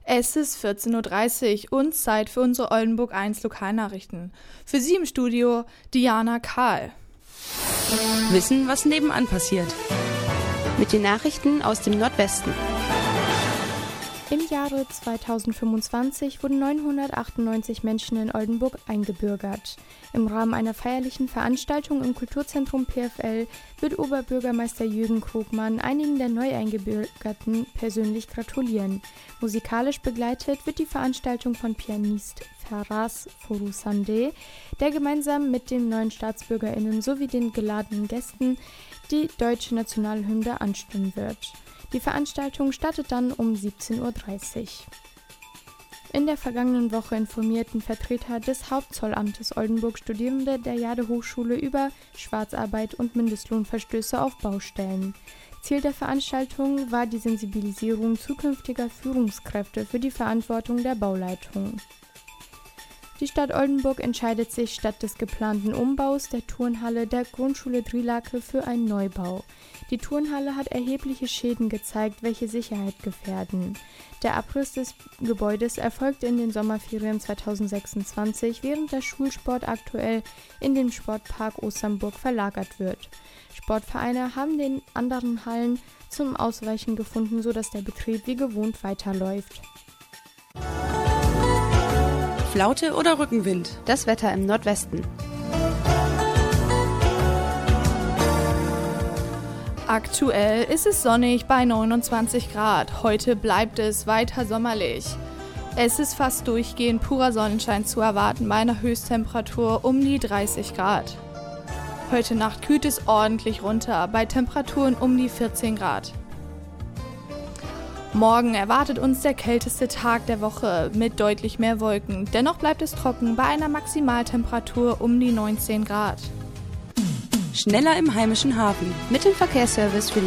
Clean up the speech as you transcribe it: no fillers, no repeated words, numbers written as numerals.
Es ist 14:30 Uhr und Zeit für unsere Oldenburg 1 Lokalnachrichten. Für Sie im Studio Diana Kahl. Wissen, was nebenan passiert. Mit den Nachrichten aus dem Nordwesten. Im Jahre 2025 wurden 998 Menschen in Oldenburg eingebürgert. Im Rahmen einer feierlichen Veranstaltung im Kulturzentrum PFL wird Oberbürgermeister Jürgen Krogmann einigen der Neueingebürgerten persönlich gratulieren. Musikalisch begleitet wird die Veranstaltung von Pianist Feras Forusande, der gemeinsam mit den neuen StaatsbürgerInnen sowie den geladenen Gästen die deutsche Nationalhymne anstimmen wird. Die Veranstaltung startet dann um 17:30 Uhr. In der vergangenen Woche informierten Vertreter des Hauptzollamtes Oldenburg Studierende der Jade-Hochschule über Schwarzarbeit und Mindestlohnverstöße auf Baustellen. Ziel der Veranstaltung war die Sensibilisierung zukünftiger Führungskräfte für die Verantwortung der Bauleitung. Die Stadt Oldenburg entscheidet sich statt des geplanten Umbaus der Turnhalle der Grundschule Drielake für einen Neubau. Die Turnhalle hat erhebliche Schäden gezeigt, welche Sicherheit gefährden. Der Abriss des Gebäudes erfolgt in den Sommerferien 2026, während der Schulsport aktuell in den Sportpark Osternburg verlagert wird. Sportvereine haben den anderen Hallen zum Ausweichen gefunden, sodass der Betrieb wie gewohnt weiterläuft. Flaute oder Rückenwind? Das Wetter im Nordwesten. Aktuell ist es sonnig bei 29 Grad. Heute bleibt es weiter sommerlich. Es ist fast durchgehend purer Sonnenschein zu erwarten bei einer Höchsttemperatur um die 30 Grad. Heute Nacht kühlt es ordentlich runter bei Temperaturen um die 14 Grad. Morgen erwartet uns der kälteste Tag der Woche mit deutlich mehr Wolken. Dennoch bleibt es trocken bei einer Maximaltemperatur um die 19 Grad. Schneller im heimischen Hafen. Mit dem Verkehrsservice für